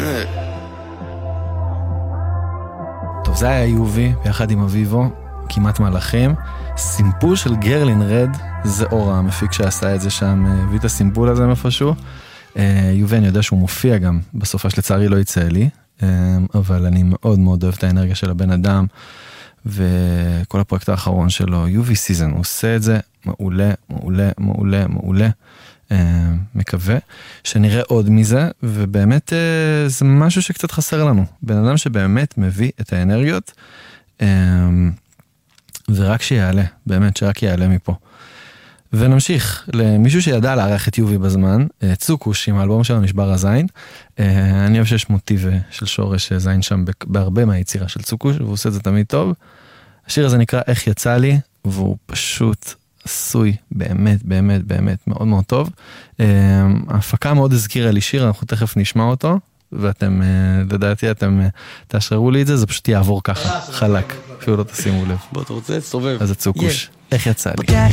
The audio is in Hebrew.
טוב, זה היה יובי, ביחד עם אביבו, כמעט מלאכים. סימפול של גרלין רד, זה אורה המפיק שעשה את זה שם, הביא את הסימפול הזה מפשהו. יובי, אני יודע שהוא מופיע גם בסופה שלצערי לא יצא לי, אבל אני מאוד מאוד אוהב את האנרגיה של הבן אדם, וכל הפרויקט האחרון שלו, יובי סיזן, הוא עושה את זה מעולה, מעולה, מעולה, מעולה. מקווה שנראה עוד מזה, ובאמת זה משהו שקצת חסר לנו. בן אדם שבאמת מביא את האנרגיות, ורק שיעלה, באמת שרק יעלה מפה. ונמשיך למישהו שידע לערך את יובי בזמן, צוקוש עם האלבום של נשבר הזין. אני אוהב שיש מוטיב של שורש זין שם בהרבה מהיצירה של צוקוש, והוא עושה את זה תמיד טוב. השיר הזה נקרא איך יצא לי, והוא פשוט עשוי באמת, באמת, באמת מאוד מאוד טוב. ההפקה מאוד הזכירה לי שיר, אנחנו תכף נשמע אותו, ואתם, לדעתי, אתם תאשררו לי את זה, זה פשוט יעבור ככה, חלק, אפילו לא תשימו לב. בוא, אתה רוצה? תסתובב. אז הצוקוש, איך יצא לי?